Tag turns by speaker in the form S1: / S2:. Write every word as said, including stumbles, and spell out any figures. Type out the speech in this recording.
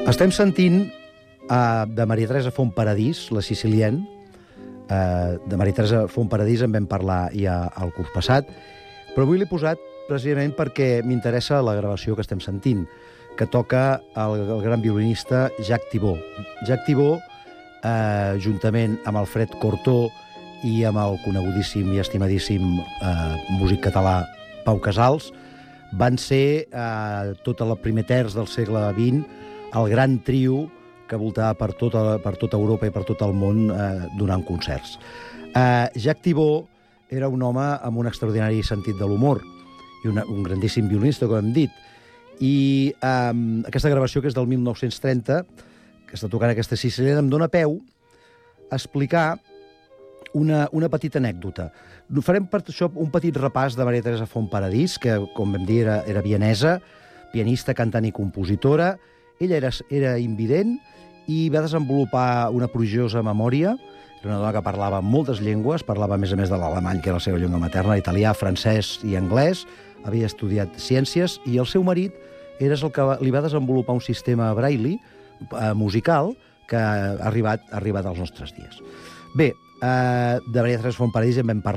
S1: Estem sentint uh, de Maria Teresa Fontparadís, la sicilienne. Uh, de Maria Teresa Fontparadís en vam parlar ja al curs passat, però avui l'he posat precisament perquè m'interessa la gravació que estem sentint, que toca el, el gran violinista Jacques Thibaud. Jacques Thibaud, uh, juntament amb Alfred Cortot i amb el conegudíssim i estimadíssim uh, músic català Pau Casals, van ser, uh, tot el primer terç del segle vint, el gran trio que voltava per tota, per tota Europa i per tot el món eh, donant concerts. Eh, Jacques Thibaud era un home amb un extraordinari sentit de l'humor i una, un grandíssim violinista, com hem dit. I eh, aquesta gravació, que és del mil nou-cents trenta, que està tocant aquesta siciliana, em dóna peu a explicar una, una petita anècdota. Farem per això un petit repàs de Maria Teresa Fontparadís, que, com vam dir, era, era vienesa, pianista, cantant i compositora. Ella era, era invident i va desenvolupar una prodigiosa memòria. Era una dona que parlava moltes llengües, parlava a més a més de l'alemany, que era la seva llengua materna, italià, francès i anglès, havia estudiat ciències, i el seu marit era el que li va desenvolupar un sistema braille eh, musical que ha arribat, ha arribat als nostres dies. Bé, eh, de Maria Teresa Fontparadís en vam parlar